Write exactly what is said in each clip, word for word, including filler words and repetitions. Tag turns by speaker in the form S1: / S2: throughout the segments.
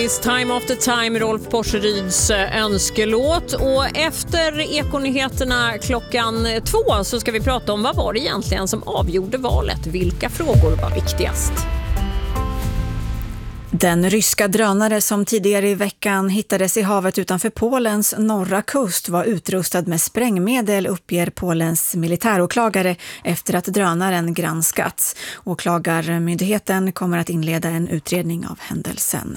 S1: This time after time, Rolf Porseryds önskelåt. Och efter Ekonyheterna klockan två så ska vi prata om vad var det egentligen som avgjorde valet. Vilka frågor var viktigast?
S2: Den ryska drönare som tidigare i veckan hittades i havet utanför Polens norra kust var utrustad med sprängmedel, uppger Polens militäråklagare efter att drönaren granskats. Åklagarmyndigheten kommer att inleda en utredning av händelsen.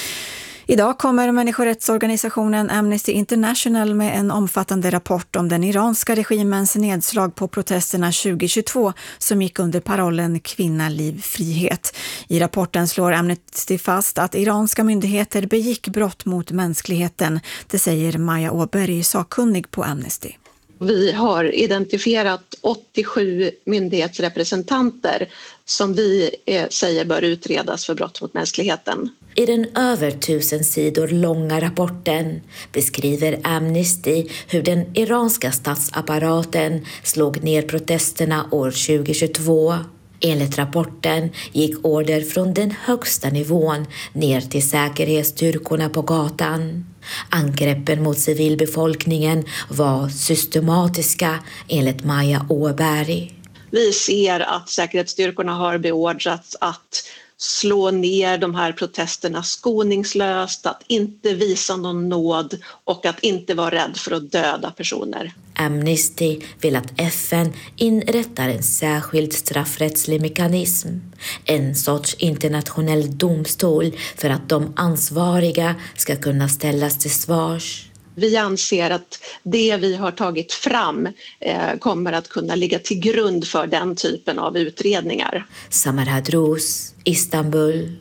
S2: Idag kommer människorättsorganisationen Amnesty International med en omfattande rapport om den iranska regimens nedslag på protesterna tjugohundratjugotvå som gick under parollen Kvinna, liv, frihet. I rapporten slår Amnesty fast att iranska myndigheter begick brott mot mänskligheten. Det säger Maja Åberg, sakkunnig på Amnesty.
S3: Vi har identifierat åttiosju myndighetsrepresentanter som vi eh, säger bör utredas för brott mot mänskligheten.
S4: I den över tusen sidor långa rapporten beskriver Amnesty hur den iranska statsapparaten slog ner protesterna år tjugohundratjugotvå. Enligt rapporten gick order från den högsta nivån ner till säkerhetsstyrkorna på gatan. Angreppen mot civilbefolkningen var systematiska enligt Maja Åberg.
S3: Vi ser att säkerhetsstyrkorna har beordrats att slå ner de här protesterna skoningslöst, att inte visa någon nåd och att inte vara rädd för att döda personer.
S4: Amnesty vill att F N inrättar en särskild straffrättslig mekanism, en sorts internationell domstol för att de ansvariga ska kunna ställas till svars.
S3: Vi anser att det vi har tagit fram eh, kommer att kunna ligga till grund för den typen av utredningar.
S4: Samar Hadrous, Istanbul.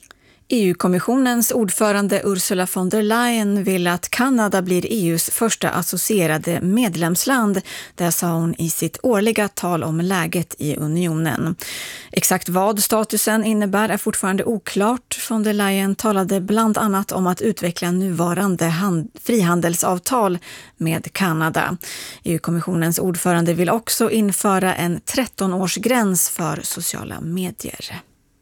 S2: E U-kommissionens ordförande Ursula von der Leyen vill att Kanada blir E U:s första associerade medlemsland. Det sa hon i sitt årliga tal om läget i unionen. Exakt vad statusen innebär är fortfarande oklart. Von der Leyen talade bland annat om att utveckla nuvarande hand- frihandelsavtal med Kanada. E U-kommissionens ordförande vill också införa en tretton-årsgräns för sociala medier.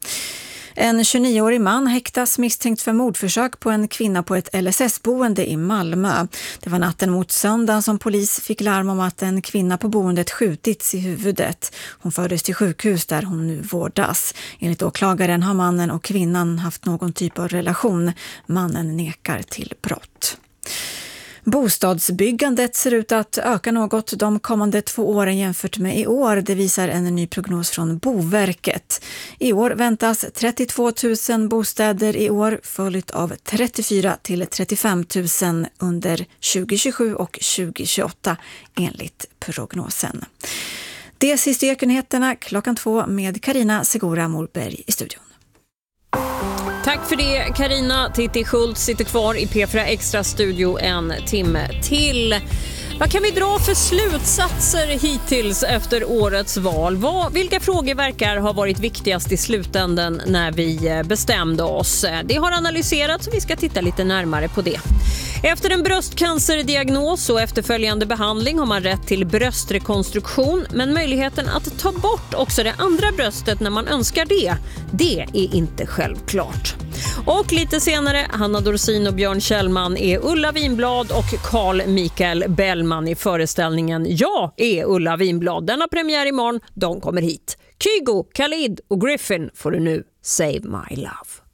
S2: En tjugonioårig man häktas misstänkt för mordförsök på en kvinna på ett L S S-boende i Malmö. Det var natten mot söndag som polis fick larm om att en kvinna på boendet skjutits i huvudet. Hon fördes till sjukhus där hon nu vårdas. Enligt åklagaren har mannen och kvinnan haft någon typ av relation. Mannen nekar till brott. Bostadsbyggandet ser ut att öka något de kommande två åren jämfört med i år. Det visar en ny prognos från Boverket. I år väntas trettiotvå tusen bostäder i år, följt av trettiofyra till trettiofem tusen under tjugohundratjugosju och tjugohundratjugoåtta enligt prognosen. Det är sista Ekonyheterna klockan två med Carina Segura Morberg i studion.
S1: Tack för det, Carina. Titti Schultz sitter kvar i P fyra Extra studio en timme till. Vad kan vi dra för slutsatser hittills efter årets val? Vad, vilka frågor verkar ha varit viktigast i slutändan när vi bestämde oss? Det har analyserats och vi ska titta lite närmare på det. Efter en bröstcancerdiagnos och efterföljande behandling har man rätt till bröstrekonstruktion, men möjligheten att ta bort också det andra bröstet när man önskar det, det är inte självklart. Och lite senare, Hanna Dorsin och Björn Kjellman är Ulla Winblad och Carl Michael Bellman i föreställningen Jag är Ulla Winblad. Den har premiär imorgon, de kommer hit. Kygo, Khalid och Griffin får du nu Save My Love.